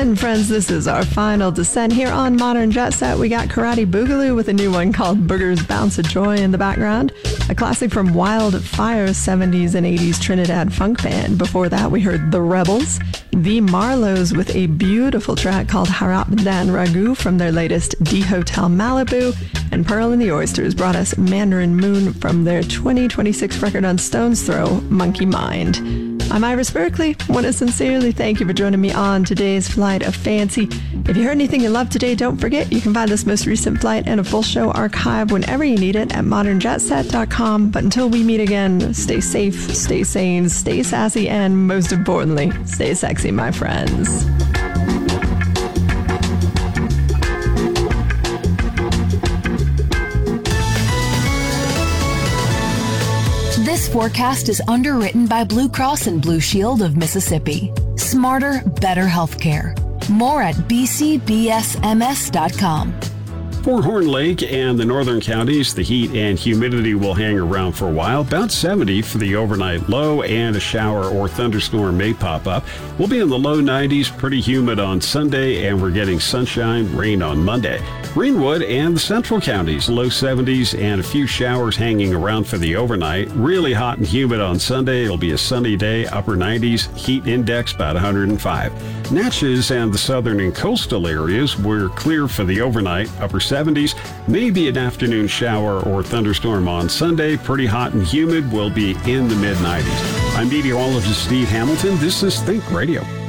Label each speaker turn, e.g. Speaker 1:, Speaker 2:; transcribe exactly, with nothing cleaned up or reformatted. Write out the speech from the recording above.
Speaker 1: And friends, this is our final descent here on Modern Jet Set. We got Karate Boogaloo with a new one called Booger's Bounce of Joy in the background, a classic from Wildfire's seventies and eighties Trinidad funk band. Before that, we heard The Rebels, The Marlows with a beautiful track called Harap Dan Ragu from their latest D Hotel Malibu, and Pearl and the Oysters brought us Mandarin Moon from their twenty twenty-six record on Stone's Throw, Monkey Mind. I'm Iris Berkeley. I want to sincerely thank you for joining me on today's Flight of Fancy. If you heard anything you loved today, don't forget you can find this most recent flight and a full show archive whenever you need it at modern jet set dot com. But until we meet again, stay safe, stay sane, stay sassy, and most importantly, stay sexy, my friends.
Speaker 2: This forecast is underwritten by Blue Cross and Blue Shield of Mississippi. Smarter, better healthcare. More at b c b s m s dot com.
Speaker 3: For Horn Lake and the northern counties, the heat and humidity will hang around for a while. About seventy for the overnight low, and a shower or thunderstorm may pop up. We'll be in the low nineties, pretty humid on Sunday, and we're getting sunshine, rain on Monday. Greenwood and the central counties, low seventies and a few showers hanging around for the overnight. Really hot and humid on Sunday. It'll be a sunny day, upper nineties, heat index about one hundred five. Natchez and the southern and coastal areas, we're clear for the overnight, upper seventies, maybe an afternoon shower or thunderstorm on Sunday. Pretty hot and humid, will be in the mid nineties. I'm meteorologist Steve Hamilton. This is Think Radio.